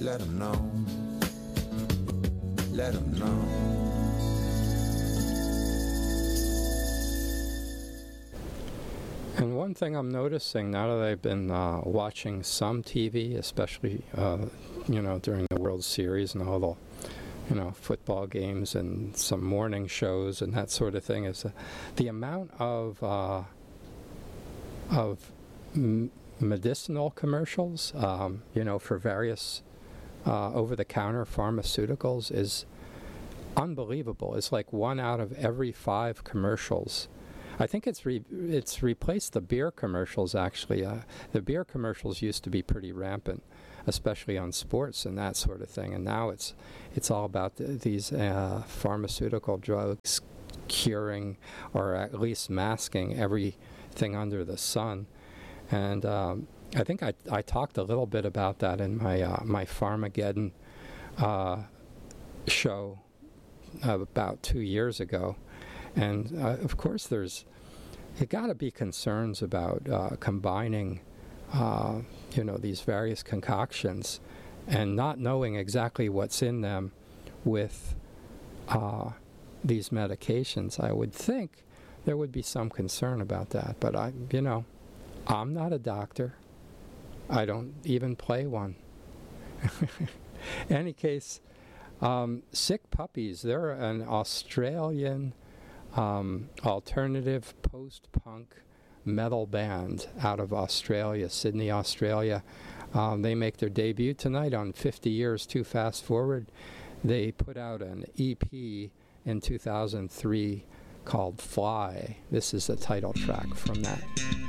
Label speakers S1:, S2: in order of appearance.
S1: Let them know. Let them know.
S2: And one thing I'm noticing now that I've been watching some TV, especially during the World Series and all the football games and some morning shows and that sort of thing, is the amount of medicinal commercials, for various over-the-counter pharmaceuticals is unbelievable. It's like 1 out of every 5 commercials. I think it's replaced the beer commercials, actually. The beer commercials used to be pretty rampant, especially on sports and that sort of thing. And now it's all about these pharmaceutical drugs curing or at least masking everything under the sun. And I think I talked a little bit about that in my Pharmageddon show about 2 years ago. And of course, there's got to be concerns about combining, these various concoctions and not knowing exactly what's in them with these medications. I would think there would be some concern about that, but I'm not a doctor. I don't even play one. In any case, Sick Puppies, they're an Australian alternative post-punk metal band out of Australia, Sydney, Australia. They make their debut tonight on 50 Years Too Fast Forward. They put out an EP in 2003 called Fly. This is the title track from that.